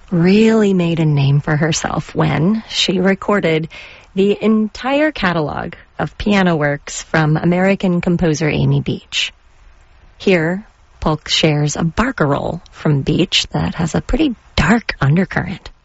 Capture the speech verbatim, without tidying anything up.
really made a name for herself when she recorded the entire catalog of piano works from American composer Amy Beach. Here, Polk shares a barcarolle from Beach that has a pretty dark undercurrent.